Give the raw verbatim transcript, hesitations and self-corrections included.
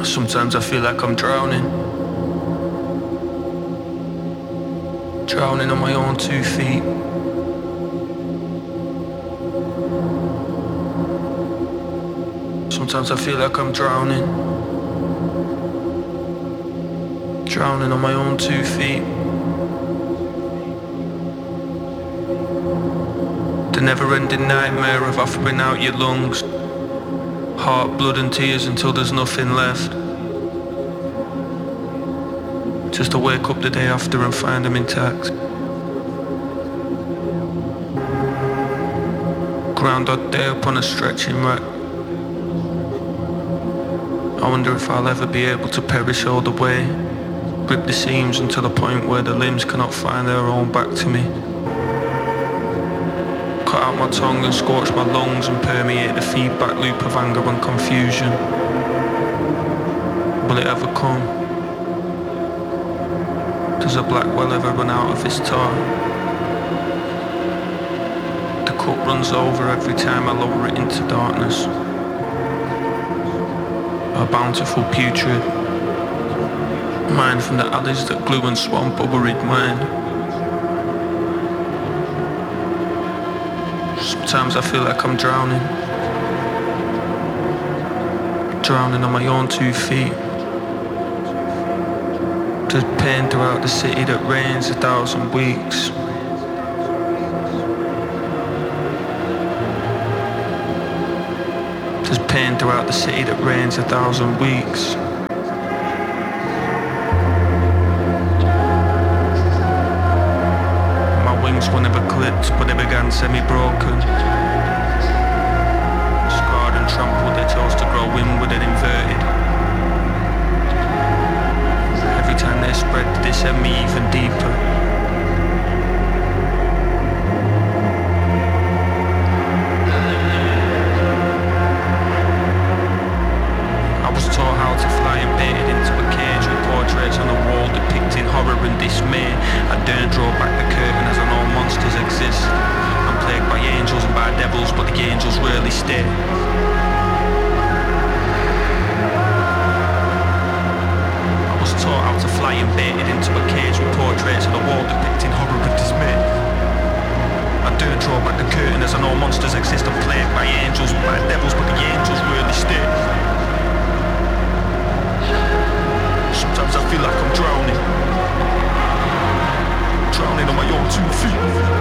Sometimes I feel like I'm drowning. Drowning on my own two feet. Sometimes I feel like I'm drowning. Drowning on my own two feet. The never-ending nightmare of offering out your lungs. Heart, blood and tears until there's nothing left. Just to wake up the day after and find them intact. Groundhog Day upon a stretching rack. I wonder if I'll ever be able to perish all the way. Rip the seams until the point where the limbs cannot find their own back to me. Cut out my tongue and scorch my lungs and permeate the feedback loop of anger and confusion. Will it ever come? Does a black well ever run out of its tar? The cup runs over every time I lower it into darkness. A bountiful putrid. Mine from the alleys that glue and swamp a worried mind. Sometimes I feel like I'm drowning. Drowning on my own two feet. There's pain throughout the city that rains a thousand weeks. There's pain throughout the city that rains a thousand weeks. My wings were never clipped, but they began semi-broken. Scarred and trampled, they chose to grow inward and inverted. Every time they spread, they send me even deeper. I was taught how to fly and baited into a cage with portraits on the wall depicting horror and dismay. I daren't draw back the curtain as I know monsters exist. I'm plagued by angels and by devils, but the angels rarely stay. Taught how to fly and baited into a cage with portraits on the wall depicting horror and dismay. I daren't draw back the curtain as I know monsters exist. I'm plagued by angels and by devils, but the angels rarely stay. Sometimes I feel like I'm drowning. Drowning on my own two feet.